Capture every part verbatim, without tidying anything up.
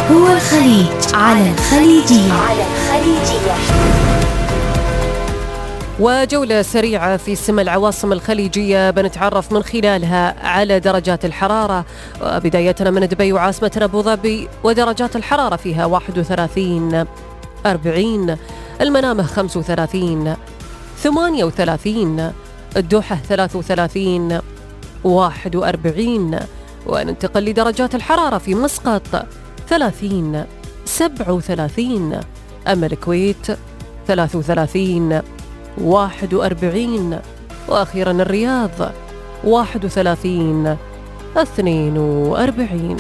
هو الخليج على الخليجية. على الخليجية. وجولة سريعة في سماء العواصم الخليجية بنتعرف من خلالها على درجات الحرارة، بدايتنا من دبي وعاصمتنا أبو ظبي، ودرجات الحرارة فيها واحد وثلاثين أربعين، المنامة خمسة وثلاثين ثمانية وثلاثين، الدوحة ثلاثة وثلاثين واحد وأربعين، وننتقل لدرجات الحرارة في مسقط ثلاثين سبعة وثلاثين، أما الكويت ثلاثة وثلاثين واحد وأربعين، وأخيرا الرياض واحد وثلاثين اثنين وأربعين.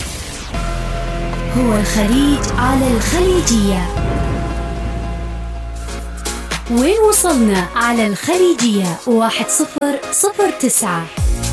هو الخليج على الخليجية. وين وصلنا على الخليجية؟ واحد صفر صفر تسعة.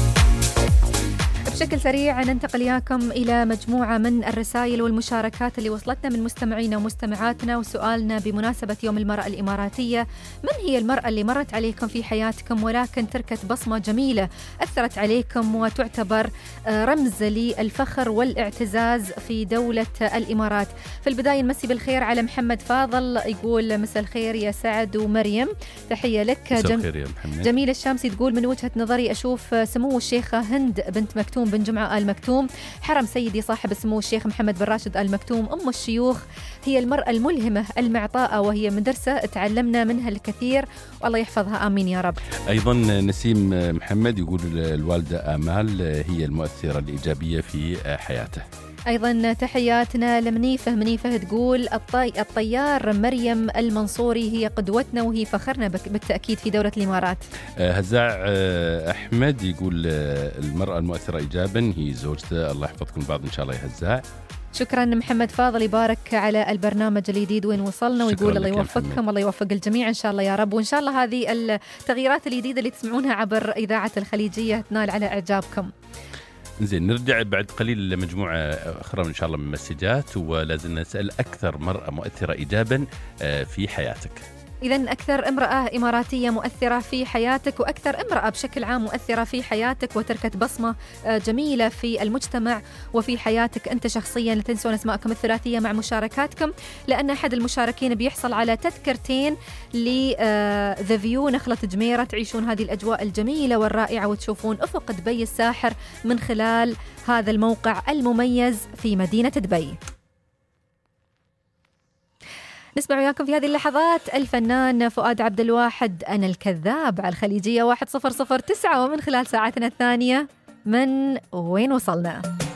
بشكل سريع ننتقل إياكم إلى مجموعة من الرسائل والمشاركات اللي وصلتنا من مستمعينا ومستمعاتنا، وسؤالنا بمناسبة يوم المرأة الإماراتية: من هي المرأة اللي مرت عليكم في حياتكم ولكن تركت بصمة جميلة أثرت عليكم وتعتبر رمز للفخر والاعتزاز في دولة الإمارات؟ في البداية نمسي بالخير على محمد فاضل، يقول: مساء الخير يا سعد ومريم، تحية لك. جم... جميل الشامسي تقول: من وجهة نظري أشوف سمو الشيخة هند بنت مكتوم بن جمعة آل مكتوم حرم سيدي صاحب السمو الشيخ محمد بن راشد آل مكتوم أم الشيوخ هي المرأة الملهمة المعطاءة، وهي مدرسة تعلمنا منها الكثير، والله يحفظها آمين يا رب. أيضا نسيم محمد يقول: الوالدة آمال هي المؤثرة الإيجابية في حياته. أيضا تحياتنا لمنيفة، منيفة تقول: الطي... الطيار مريم المنصوري هي قدوتنا وهي فخرنا بك... بالتأكيد في دولة الإمارات. هزاع أحمد يقول: المرأة المؤثرة إيجابا هي زوجته. الله يحفظكم بعض إن شاء الله يا هزاع. شكرا محمد فاضل، يبارك على البرنامج الجديد وين وصلنا، ويقول الله يوفقكم، الله يوفق الجميع إن شاء الله يا رب، وإن شاء الله هذه التغييرات الجديدة اللي تسمعونها عبر إذاعة الخليجية تنال على إعجابكم. زين، نرجع بعد قليل لمجموعة أخرى إن شاء الله من المسجات، ولازم نسأل أكثر مرأة مؤثرة إيجابا في حياتك. إذن أكثر امرأة إماراتية مؤثرة في حياتك، وأكثر امرأة بشكل عام مؤثرة في حياتك وتركت بصمة جميلة في المجتمع وفي حياتك أنت شخصيا. لا تنسون أسماءكم الثلاثية مع مشاركاتكم، لأن أحد المشاركين بيحصل على تذكرتين لذا فيو نخلة جميرة، تعيشون هذه الأجواء الجميلة والرائعة وتشوفون أفق دبي الساحر من خلال هذا الموقع المميز في مدينة دبي. نسمع وياكم في هذه اللحظات الفنان فؤاد عبد الواحد أنا الكذاب على الخليجية واحد صفر صفر تسعة، ومن خلال ساعتنا الثانية من وين وصلنا.